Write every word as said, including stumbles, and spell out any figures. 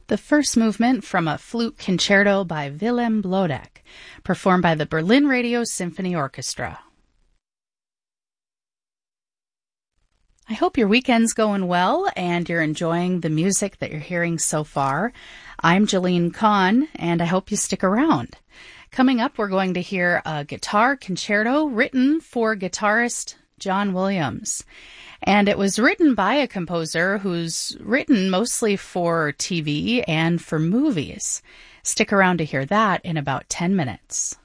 The first movement from a flute concerto by Willem Bloedek, performed by the Berlin Radio Symphony Orchestra. I hope your weekend's going well and you're enjoying the music that you're hearing so far. I'm Jolene Kahn, and I hope you stick around. Coming up, we're going to hear a guitar concerto written for guitarist John Williams. And it was written by a composer who's written mostly for T V and for movies. Stick around to hear that in about ten minutes.